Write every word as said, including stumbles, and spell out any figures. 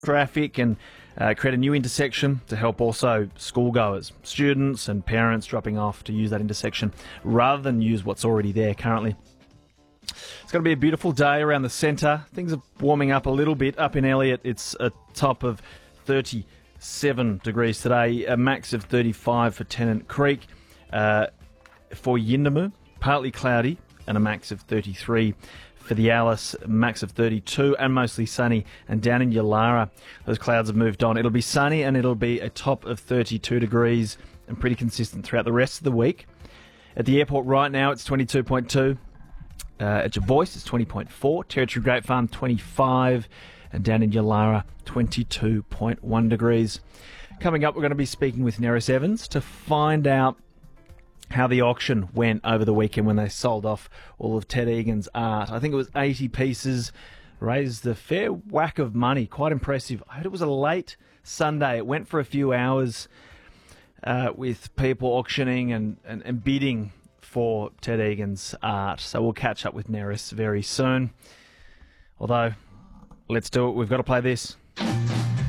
traffic and uh, create a new intersection to help also schoolgoers, students and parents dropping off to use that intersection rather than use what's already there currently. It's going to be a beautiful day around the centre. Things are warming up a little bit. Up in Elliot, it's a top of thirty-seven degrees today, a max of thirty-five for Tennant Creek. Uh, for Yindamu, partly cloudy and a max of thirty-three. For the Alice, max of thirty-two and mostly sunny. And down in Yulara, those clouds have moved on. It'll be sunny and it'll be a top of thirty-two degrees and pretty consistent throughout the rest of the week. At the airport right now, it's twenty-two point two. Uh, at Jervois, it's twenty point four. Territory Grape Farm, twenty-five. And down in Yulara, twenty-two point one degrees. Coming up, we're going to be speaking with Neris Evans to find out how the auction went over the weekend when they sold off all of Ted Egan's art. I think it was eighty pieces, raised a fair whack of money. Quite impressive. I heard it was a late Sunday. It went for a few hours uh, with people auctioning and, and, and bidding for Ted Egan's art. So we'll catch up with Neris very soon. Although, let's do it. We've got to play this.